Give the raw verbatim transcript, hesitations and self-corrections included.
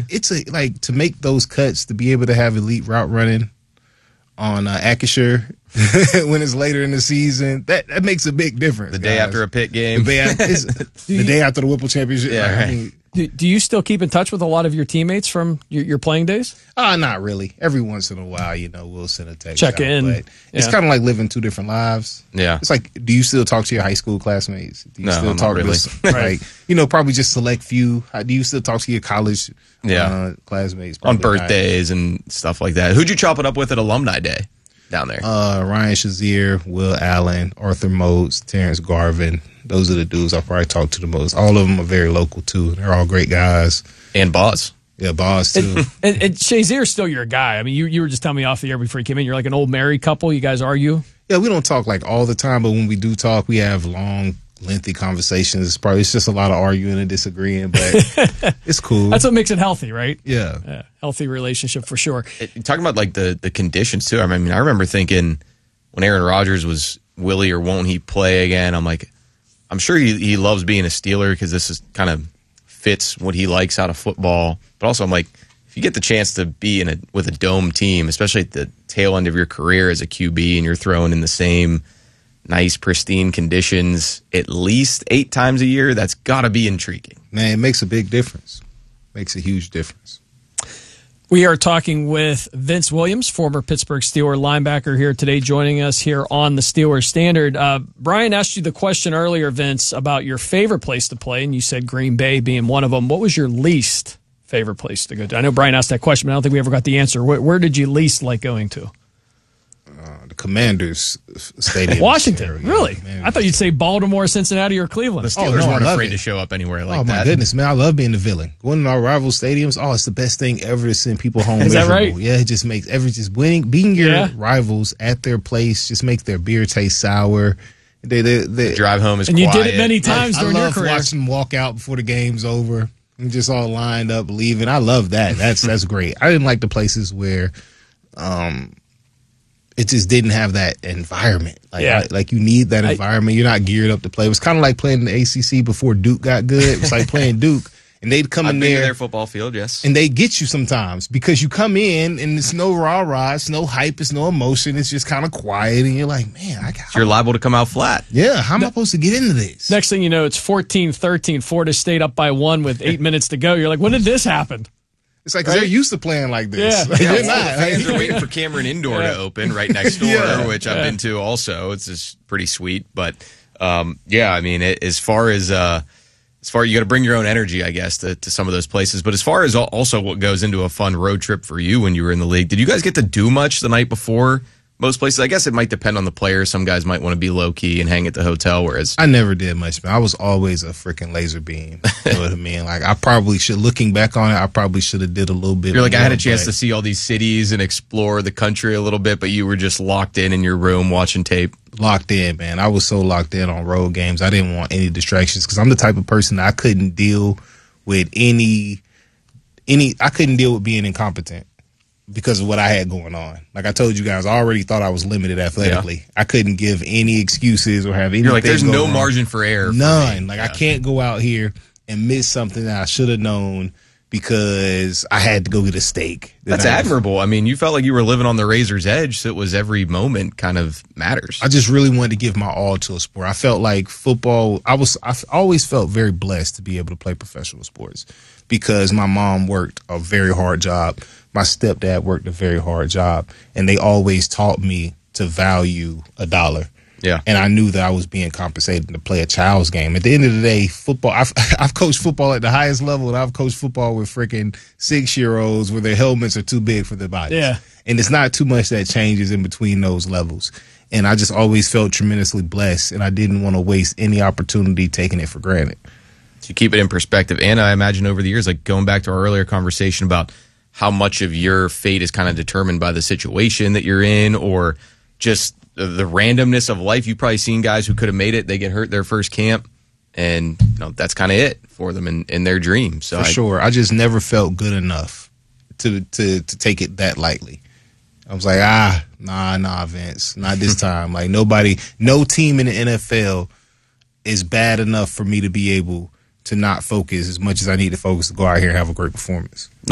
it's a like to make those cuts to be able to have elite route running on uh, Acrisure when it's later in the season. That that makes a big difference. The day guys. after a pit game, the day after, the day after the Whipple Championship. Yeah, like, right. I mean, Do, do you still keep in touch with a lot of your teammates from your, your playing days? Uh, not really. Every once in a while, you know, we'll send a text. Check out, in. But it's Yeah. kind of like living two different lives. Yeah. It's like, do you still talk to your high school classmates? Do you No, still not talk really. to, like, you know, probably just select few. How- Do you still talk to your college Yeah. uh, classmates? on Probably not. birthdays and stuff like that. Who'd you chop it up with at Alumni Day down there? Uh, Ryan Shazier, Will Allen, Arthur Motes, Terrence Garvin. Those are the dudes I probably talk to the most. All of them are very local, too. They're all great guys. And Boz. Yeah, Boss, too. And, and Shazier's still your guy. I mean, you, you were just telling me off the air before you came in. You're like an old married couple. You guys argue? Yeah, we don't talk like all the time, but when we do talk, we have long, lengthy conversations. It's probably it's just a lot of arguing and disagreeing, but it's cool. That's what makes it healthy, right? yeah. Yeah, healthy relationship for sure. It, talking about like the, the conditions too. I mean, I remember thinking when Aaron Rodgers was Willie or won't he play again? I'm like, I'm sure he, he loves being a Steeler because this is kind of fits what he likes out of football. But also, I'm like, if you get the chance to be in a with a dome team, especially at the tail end of your career as a Q B, and you're thrown in the same nice, pristine conditions at least eight times a year, that's got to be intriguing. Man, it makes a big difference. Makes a huge difference. We are talking with Vince Williams, former Pittsburgh Steeler linebacker, here today, joining us here on the Steelers Standard. Uh, Brian asked you the question earlier, Vince, about your favorite place to play, and you said Green Bay being one of them. What was your least favorite place to go to? I know Brian asked that question, but I don't think we ever got the answer. Where, where did you least like going to? Uh, the Commanders Stadium. Washington, area. really? Man, I thought you'd say Baltimore, Cincinnati, or Cleveland. The Steelers no, I weren't love afraid it. to show up anywhere like oh, my that. goodness, man. I love being the villain. Going to our rival stadiums, oh, it's the best thing ever to send people home. Is that miserable. right? Yeah, it just makes every just winning, being your Yeah. rivals at their place just makes their beer taste sour. They, they, they, Drive home is And quiet. you did it many times I during your love career. watching them walk out before the game's over and just all lined up leaving. I love that. That's that's great. I didn't like the places where um it just didn't have that environment. Like Yeah. I- like you need that I- environment. You're not geared up to play. It was kind of like playing in the A C C before Duke got good. It was like playing Duke, and they'd come I've in been to there their football field, yes. and they get you sometimes because you come in and it's no rah rah, it's no hype, it's no emotion. It's just kind of quiet, and you're like, man, I got. You're liable to come out flat. Yeah, how am I supposed to get into this? Next thing you know, it's fourteen thirteen, Florida State up by one with eight minutes to go. You're like, when did this happen? It's like 'cause they're used to playing like this. Yeah. Like, Yeah, they're well, not. the fans are waiting for Cameron Indoor Yeah. to open right next door, Yeah. which I've been to also. It's just pretty sweet. But um, yeah, I mean, it, as far as uh, as far you got to bring your own energy, I guess, to, to some of those places. But as far as al- also what goes into a fun road trip for you when you were in the league, did you guys get to do much the night before? Most places, I guess it might depend on the player. Some guys might want to be low key and hang at the hotel, whereas I never did much, man. I was always a freaking laser beam. You know what I mean? Like I probably should, looking back on it, I probably should have did a little bit. you're like, I more, had a chance but to see all these cities and explore the country a little bit, but you were just locked in in your room watching tape. locked in, man. I was so locked in on road games. I didn't want any distractions because I'm the type of person that I couldn't deal with any, any. I couldn't deal with being incompetent because of what I had going on. Like I told you guys, I already thought I was limited athletically. I couldn't give any excuses or have anything. You're like, there's go no wrong. margin for error. for None. me. Like Yeah. I can't go out here and miss something that I should have known because I had to go get a steak. the That's night admirable. I mean, you felt like you were living on the razor's edge, so it was every moment kind of matters. I just really wanted to give my all to a sport. I felt like football. I was. I always felt very blessed to be able to play professional sports because my mom worked a very hard job. My stepdad worked a very hard job, and they always taught me to value a dollar. Yeah. And I knew that I was being compensated to play a child's game. At the end of the day, football, I've, I've coached football at the highest level, and I've coached football with freaking six-year-olds where their helmets are too big for their bodies. Yeah. And it's not too much that changes in between those levels. And I just always felt tremendously blessed, and I didn't want to waste any opportunity taking it for granted. To keep it in perspective, and I imagine over the years, like going back to our earlier conversation about how much of your fate is kind of determined by the situation that you're in or just the, the randomness of life. You've probably seen guys who could have made it. They get hurt their first camp, and you know, that's kind of it for them in, in their dream. So For I, sure. I just never felt good enough to, to, to take it that lightly. I was like, ah, nah, nah, Vince, not this time. Like nobody, no team in the N F L is bad enough for me to be able to not focus as much as I need to focus to go out here and have a great performance.